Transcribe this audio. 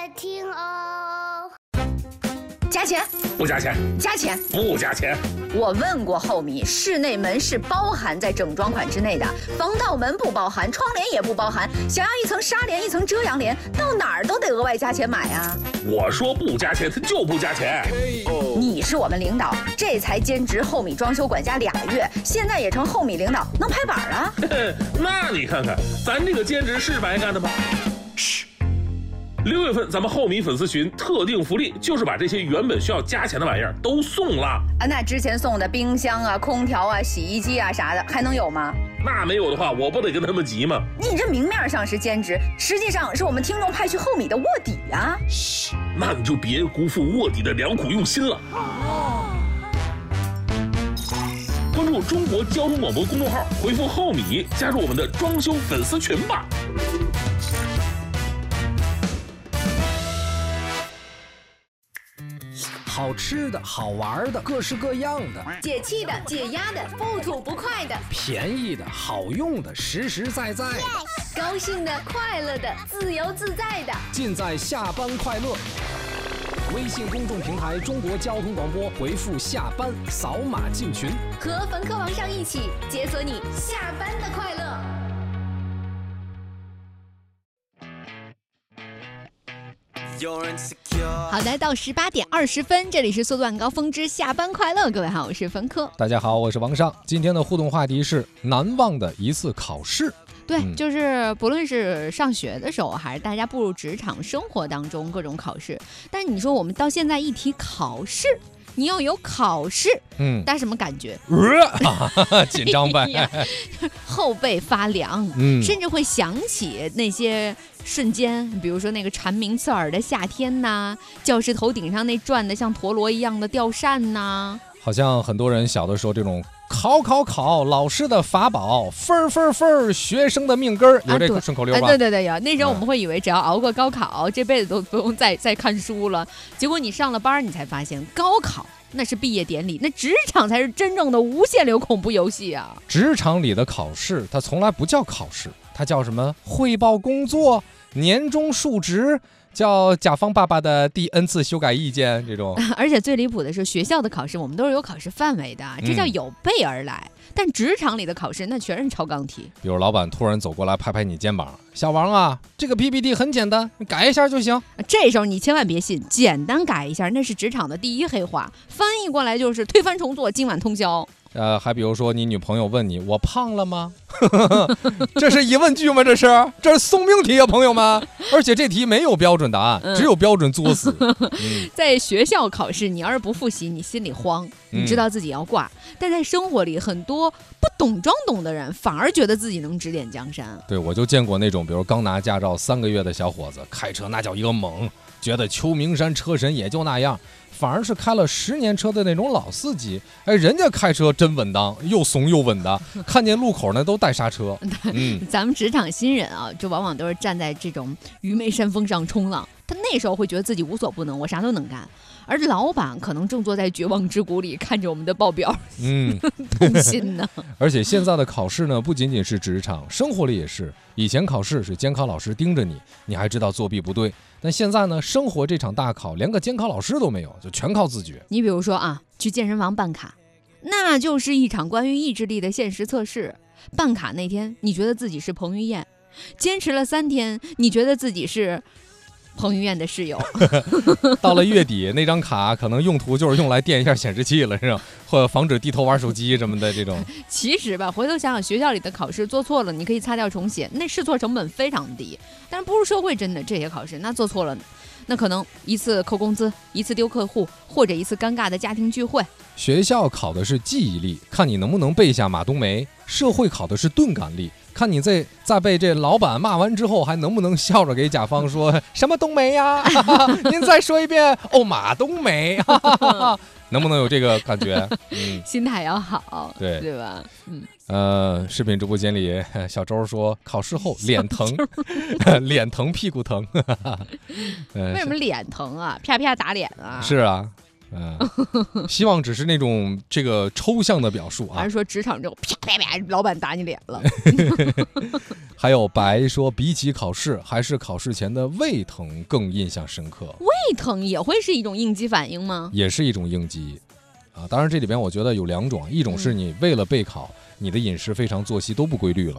听哦。 加钱不加钱？ 加钱不加钱？ 我问过后米，室内门是包含在整装款之内的，防盗门不包含，窗帘也不包含，想要一层纱帘一层遮阳帘，到哪儿都得额外加钱买啊。 我说不加钱，他就不加钱。 你是我们领导，这才兼职后米装修管家2个月，现在也成后米领导，能拍板啊？ 那你看看，咱这个兼职是白干的吗？嘘。6月份咱们后米粉丝群特定福利，就是把这些原本需要加钱的玩意儿都送了啊。那之前送的冰箱啊、空调啊、洗衣机啊啥的，还能有吗？ 那没有的话，我不得跟他们急吗？ 你这明面上是兼职，实际上是我们听众派去后米的卧底啊。 嘘，那你就别辜负卧底的良苦用心了。关注中国交通广播公众号，回复后米，加入我们的装修粉丝群吧。 好吃的好玩的各式各样的， 解气的解压的不吐不快的， 便宜的好用的实实在在的， 高兴的快乐的自由自在的， 尽在下班快乐。微信公众平台中国交通广播，回复下班扫码进群， 和冯科王上一起解锁你下班的快乐。好的，到18点20分，这里是速度晚高峰之下班快乐。各位好，我是冯科。 大家好，我是王尚。今天的互动话题是难忘的一次考试。 对，就是不论是上学的时候，还是大家步入职场生活当中各种考试。但是你说我们到现在一提考试，你要有考试，大家什么感觉？ 紧张呗， 后背发凉，甚至会想起那些瞬间，比如说那个蝉鸣刺耳的夏天呐，教室头顶上那转的像陀螺一样的吊扇呐。 好像很多人小的时候这种考，老师的法宝，分，学生的命根儿，有这个顺口溜吧？ 对，有。那时候我们会以为只要熬过高考，这辈子都不用再看书了。结果你上了班，你才发现高考那是毕业典礼，那职场才是真正的无限流恐怖游戏啊！ 职场里的考试，它从来不叫考试，它叫什么？汇报工作、年终述职。叫甲方爸爸的第 N 次修改意见这种。 而且最离谱的是，学校的考试我们都是有考试范围的，这叫有备而来。但职场里的考试那全是超纲题。 比如老板突然走过来拍拍你肩膀，小王啊，这个 PPT 很简单，你改一下就行。 这时候你千万别信，简单改一下那是职场的第一黑话，翻译过来就是推翻重做，今晚通宵。 还比如说你女朋友问你我胖了吗？这是疑问句吗？这是送命题啊，朋友们！而且这题没有标准答案，只有标准作死。 在学校考试，你要是不复习，你心里慌，你知道自己要挂。但在生活里，很多不懂装懂的人反而觉得自己能指点江山。 对，我就见过那种，比如刚拿驾照3个月的小伙子，开车那叫一个猛，觉得秋名山车神也就那样。反而是开了10年车的那种老司机，人家开车真稳当，又怂又稳的，看见路口呢都带刹车。 咱们职场新人啊，就往往都是站在这种愚昧山峰上冲浪，他那时候会觉得自己无所不能，我啥都能干。而老板可能正坐在绝望之谷里，看着我们的报表，痛心呢。 而且现在的考试呢，不仅仅是职场，生活里也是。以前考试是监考老师盯着你，你还知道作弊不对。但现在呢，生活这场大考连个监考老师都没有，就全靠自觉。 你比如说啊，去健身房办卡，那就是一场关于意志力的现实测试。办卡那天，你觉得自己是彭于晏；坚持了3天，你觉得自己是彭于晏的室友。 到了月底，那张卡可能用途就是用来垫一下显示器了，是吧？或者防止低头玩手机什么的这种。 其实吧，回头想想，学校里的考试做错了，你可以擦掉重写，那试错成本非常低。但是步入社会，真的这些考试，那做错了，那可能一次扣工资，一次丢客户，或者一次尴尬的家庭聚会。 学校考的是记忆力，看你能不能背下马冬梅；社会考的是钝感力，看你在被这老板骂完之后，还能不能笑着给甲方说什么冬梅呀？您再说一遍哦，马冬梅。能不能有这个感觉？ 心态要好，对吧？ 视频直播间里，小周说考试后脸疼，脸疼屁股疼。 为什么脸疼啊？啪啪打脸啊？ 是啊， 希望只是那种这个抽象的表述啊。 还是说职场之后啪啪啪，老板打你脸了？ 还有白说，比起考试，还是考试前的胃疼更印象深刻。 胃疼也会是一种应激反应吗？ 也是一种应激啊。当然这里边我觉得有2种，一种是你为了备考，你的饮食非常作息都不规律了